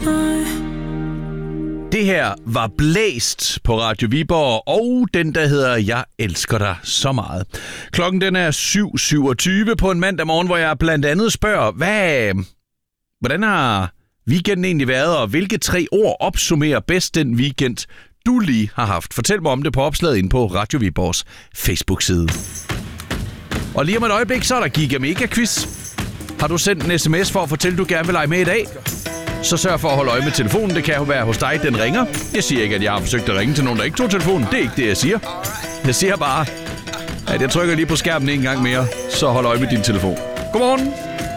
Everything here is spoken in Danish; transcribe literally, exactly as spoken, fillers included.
Det her var Blæst på Radio Viborg, og den, der hedder Jeg elsker dig så meget. Klokken den er syv syvogtyve på en mandag morgen, hvor jeg blandt andet spørger, hvad, hvordan har weekenden egentlig været, og hvilke tre ord opsummerer bedst den weekend, du lige har haft? Fortæl mig om det på opslaget inde på Radio Viborgs Facebook-side. Og lige om et øjeblik, så er der Giga Mega Quiz. Har du sendt en sms for at fortælle, du gerne vil lege med i dag? Så sørg for at holde øje med telefonen. Det kan jo være hos dig, den ringer. Jeg siger ikke, at jeg har forsøgt at ringe til nogen, der ikke tog telefonen. Det er ikke det, jeg siger. Jeg siger bare, at jeg trykker lige på skærmen en gang mere, så hold øje med din telefon. Godmorgen.